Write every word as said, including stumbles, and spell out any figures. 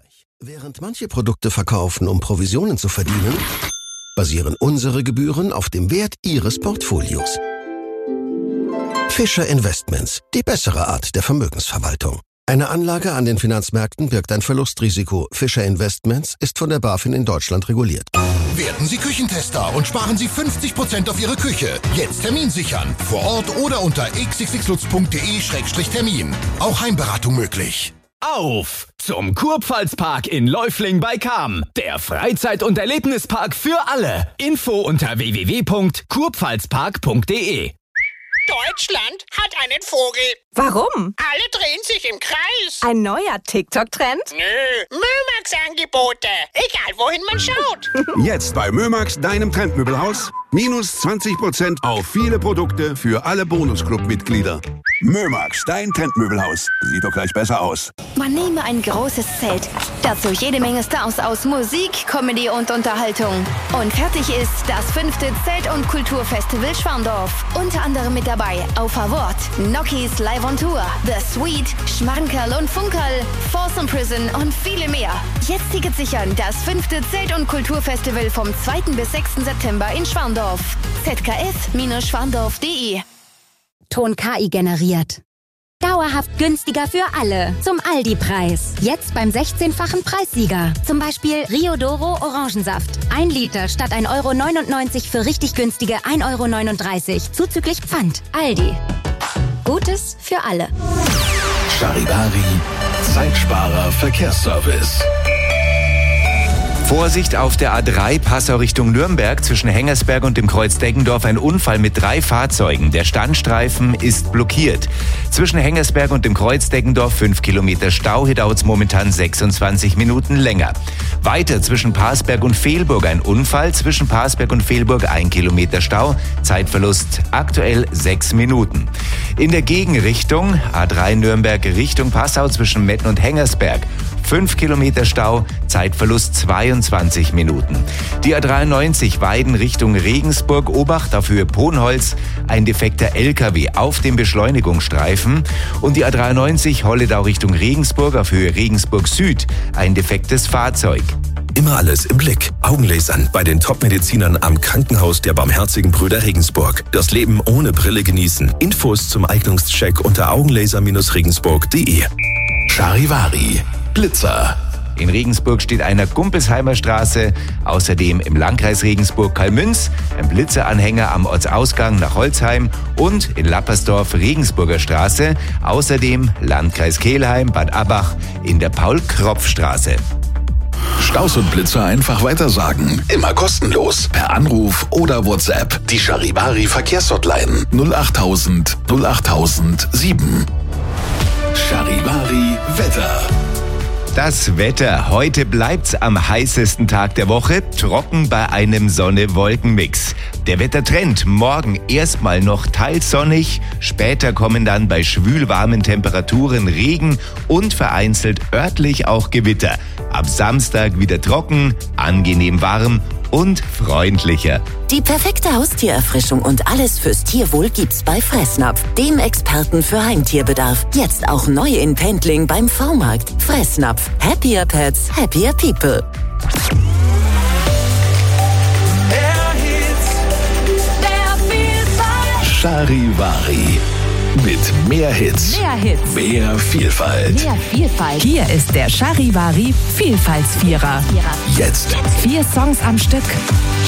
Während manche Produkte verkaufen, um Provisionen zu verdienen, basieren unsere Gebühren auf dem Wert Ihres Portfolios. Fischer Investments, die bessere Art der Vermögensverwaltung. Eine Anlage an den Finanzmärkten birgt ein Verlustrisiko. Fischer Investments ist von der BaFin in Deutschland reguliert. Werden Sie Küchentester und sparen Sie fünfzig Prozent auf Ihre Küche. Jetzt Termin sichern. Vor Ort oder unter x x x lutz punkt de Schrägstrich Termin. Auch Heimberatung möglich. Auf zum Kurpfalzpark in Läufling bei Cham. Der Freizeit- und Erlebnispark für alle. Info unter w w w punkt kurpfalzpark punkt de. Deutschland hat einen Vogel. Warum? Alle drehen sich im Kreis. Ein neuer TikTok-Trend? Nö, Mömax-Angebote. Egal, wohin man schaut. Jetzt bei Mömax, deinem Trendmöbelhaus. Minus zwanzig Prozent auf viele Produkte für alle Bonusclub-Mitglieder. Mömax, dein Trendmöbelhaus. Sieht doch gleich besser aus. Man nehme ein großes Zelt, dazu jede Menge Stars aus Musik, Comedy und Unterhaltung. Und fertig ist das fünfte Zelt- und Kulturfestival Schwandorf. Unter anderem mit dabei Auf Award, Nokis Live on Tour, The Sweet, Schmankerl und Funkerl, Folsom Prison und viele mehr. Jetzt Tickets sichern, das fünfte Zelt- und Kulturfestival vom zweiten bis sechsten September in Schwandorf. z k f Bindestrich schwandorf punkt de. Ton K I generiert. Dauerhaft günstiger für alle. Zum Aldi-Preis. Jetzt beim sechzehnfachen Preissieger. Zum Beispiel Rio Doro Orangensaft. Ein Liter statt ein Euro neunundneunzig für richtig günstige ein Euro neununddreißig. Zuzüglich Pfand. Aldi. Gutes für alle. Charivari, Zeitsparer Verkehrsservice. Vorsicht auf der A drei Passau Richtung Nürnberg zwischen Hengersberg und dem Kreuz Deggendorf ein Unfall mit drei Fahrzeugen. Der Standstreifen ist blockiert. Zwischen Hengersberg und dem Kreuz Deggendorf fünf Kilometer Stau. Hier dauert es momentan sechsundzwanzig Minuten länger. Weiter zwischen Parsberg und Fehlburg ein Unfall. Zwischen Parsberg und Fehlburg ein Kilometer Stau. Zeitverlust aktuell sechs Minuten. In der Gegenrichtung A drei Nürnberg Richtung Passau zwischen Metten und Hengersberg fünf Kilometer Stau, Zeitverlust zweiundzwanzig Minuten. Die A dreiundneunzig Weiden Richtung Regensburg, Obacht auf Höhe Ponholz, ein defekter L K W auf dem Beschleunigungsstreifen. Und die A dreiundneunzig Holledau Richtung Regensburg auf Höhe Regensburg Süd, ein defektes Fahrzeug. Immer alles im Blick. Augenlasern bei den Top-Medizinern am Krankenhaus der Barmherzigen Brüder Regensburg. Das Leben ohne Brille genießen. Infos zum Eignungscheck unter augenlaser regensburg punkt de. Charivari, Blitzer. In Regensburg steht einer Gumpelsheimer Straße, außerdem im Landkreis Regensburg-Kalmünz ein Blitzeranhänger am Ortsausgang nach Holzheim und in Lappersdorf Regensburger Straße, außerdem Landkreis Kelheim, Bad Abbach in der Paul-Kropf-Straße. Staus und Blitzer einfach weitersagen. Immer kostenlos. Per Anruf oder WhatsApp. Die Charivari Verkehrshotline null achttausend null achttausend sieben. Charivari Wetter. Das Wetter. Heute bleibt's am heißesten Tag der Woche. Trocken bei einem Sonne-Wolken-Mix. Der Wettertrend. Morgen erstmal noch teils sonnig. Später kommen dann bei schwülwarmen Temperaturen Regen und vereinzelt örtlich auch Gewitter. Ab Samstag wieder trocken, angenehm warm und freundlicher. Die perfekte Haustiererfrischung und alles fürs Tierwohl gibt's bei Fressnapf, dem Experten für Heimtierbedarf. Jetzt auch neu in Pendling beim V-Markt. Fressnapf. Happier Pets, happier people. Charivari. Mit mehr Hits. Mehr Hits. Mehr Vielfalt. Mehr Vielfalt. Hier ist der Charivari Vielfaltsvierer. Jetzt. Vier Songs am Stück.